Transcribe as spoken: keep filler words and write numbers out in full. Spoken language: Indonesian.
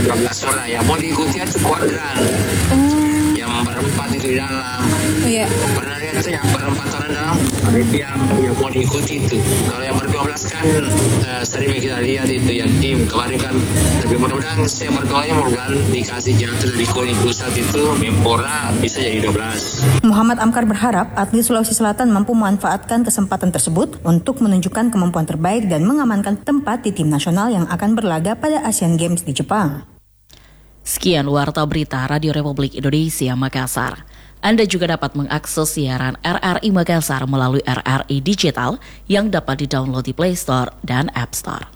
dua belas orang ya. Mau diikuti itu kuadran. Yang berempat itu di dalam. Iya. Pernah lihat tuh yang berempat orang dalam? Itu yang, yang mau diikuti itu. Kalau yang berdua belas kan uh, sering kita lihat itu yang tim kemarin kan. Tapi mudah-mudahan saya berdoanya mudah-mudahan dikasih jatuh dari Kuning Pusat itu Menpora bisa jadi dua belas. Muhammad Amkar berharap atlet Sulawesi Selatan mampu memanfaatkan kesempatan tersebut untuk menunjukkan kemampuan terbaik dan mengamankan tempat di tim nasional yang akan berlaga pada Asian Games di Jepang. Sekian Warta Berita Radio Republik Indonesia Makassar. Anda juga dapat mengakses siaran R R I Makassar melalui R R I Digital yang dapat di-download di Play Store dan App Store.